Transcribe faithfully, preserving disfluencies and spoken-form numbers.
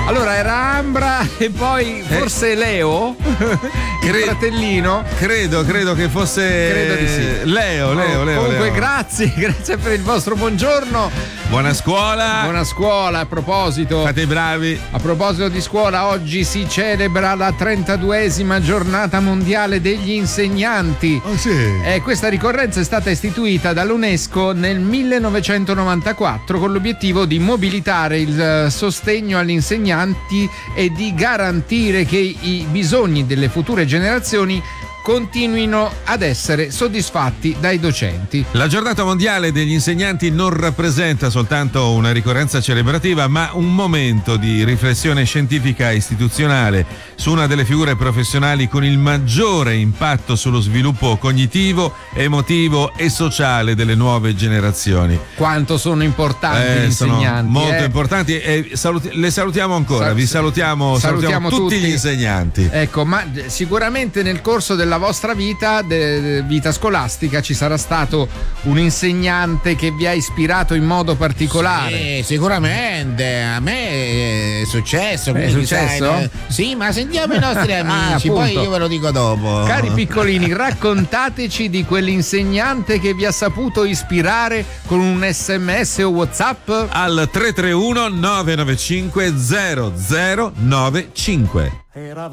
Allora era Ambra e poi forse eh. Leo, il Cre- fratellino. Credo, credo che fosse credo di sì. Leo, Leo, Leo. Comunque Leo. grazie, grazie per il vostro buongiorno. Buona scuola. Buona scuola, a proposito. Fate i bravi. A proposito di scuola, oggi si celebra la trentaduesima giornata mondiale degli insegnanti. Oh sì. E questa ricorrenza è stata istituita dall'UNESCO nel millenovecentonovantaquattro con l'obiettivo di mobilitare il sostegno agli insegnanti e di garantire che i bisogni delle future generazioni continuino ad essere soddisfatti dai docenti. La giornata mondiale degli insegnanti non rappresenta soltanto una ricorrenza celebrativa, ma un momento di riflessione scientifica e istituzionale su una delle figure professionali con il maggiore impatto sullo sviluppo cognitivo, emotivo e sociale delle nuove generazioni. Quanto sono importanti eh, gli insegnanti. Sono molto eh. importanti e saluti- le salutiamo ancora, Sal- vi salutiamo, salutiamo, salutiamo tutti, tutti gli insegnanti. Ecco, ma sicuramente nel corso della vostra vita, de, de, vita scolastica, ci sarà stato un insegnante che vi ha ispirato in modo particolare. Sì, sicuramente, a me è successo. È successo? Sai, sì, ma sentiamo i nostri amici, ah, poi io ve lo dico dopo. Cari piccolini, raccontateci di quell'insegnante che vi ha saputo ispirare con un sms o WhatsApp al tre tre uno nove nove cinque zero zero nove cinque. Era